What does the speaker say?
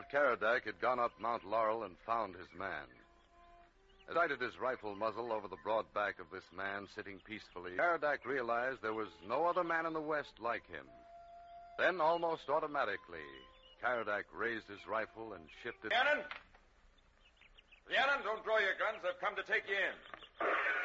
Ed Karadak had gone up Mount Laurel and found his man. As he sighted his rifle muzzle over the broad back of this man sitting peacefully, Karadak realized there was no other man in the West like him. Then, almost automatically, Karadak raised his rifle and shifted... Rhiannon! Rhiannon, don't draw your guns. I've come to take you in.